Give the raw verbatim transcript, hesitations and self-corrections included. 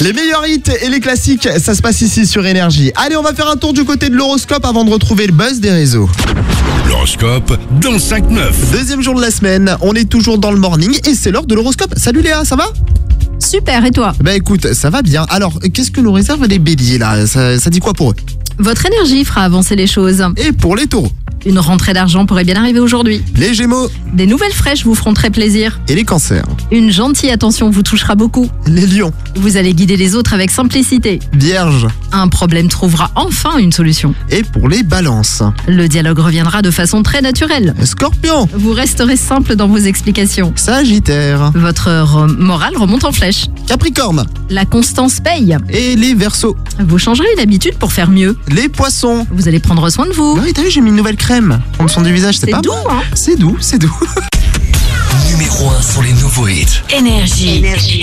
Les meilleurs hits et les classiques, ça se passe ici sur Énergie. Allez, on va faire un tour du côté de l'horoscope avant de retrouver le buzz des réseaux. L'horoscope dans cinq neuf. Deuxième jour de la semaine, on est toujours dans le morning et c'est l'heure de l'horoscope. Salut Léa, ça va ? Super, et toi ? Bah écoute, ça va bien. Alors, qu'est-ce que nous réservent les béliers là ? ça, ça dit quoi pour eux ? Votre énergie fera avancer les choses. Et pour les taureaux ? Une rentrée d'argent pourrait bien arriver aujourd'hui. Les gémeaux ? Des nouvelles fraîches vous feront très plaisir. Et les cancers ? Une gentille attention vous touchera beaucoup. Les lions ? Vous allez guider les autres avec simplicité. Vierges ? Un problème trouvera enfin une solution. Et pour les balances ? Le dialogue reviendra de façon très naturelle. Scorpion ? Vous resterez simple dans vos explications. Sagittaire ? Votre re- morale remonte en flèche. Capricorne ? La constance paye. Et les verseaux ? Vous changerez d'habitude pour faire mieux. Les poissons ? Vous allez prendre soin de vous. Bah oui, t'as vu, j'ai mis une nouvelle crème en dessous du visage, c'est C'est pas doux, mal. hein ? C'est doux, c'est doux. Numéro un sur les nouveaux hits. Énergie.